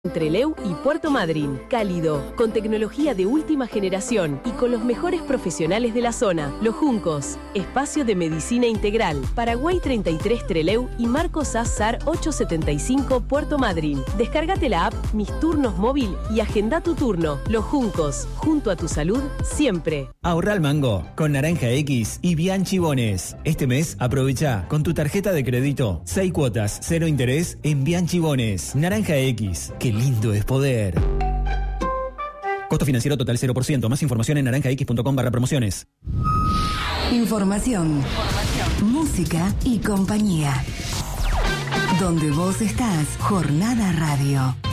Trelew y Puerto Madryn. Cálido, con tecnología de última generación y con los mejores profesionales de la zona. Los Juncos, espacio de medicina integral. Paraguay 33 Trelew y Marcos Azar 875 Puerto Madryn. Descárgate la app Mis Turnos Móvil y agenda tu turno. Los Juncos, junto a tu salud, siempre. Ahorra al mango con Naranja X y Bianchi Bones. Este mes aprovecha con tu tarjeta de crédito 6 cuotas, 0 interés en Bianchi Bones. Naranja X, qué lindo es poder. Costo financiero total 0%. Más información en naranjax.com/promociones. Información, música y compañía. Donde vos estás, Jornada Radio.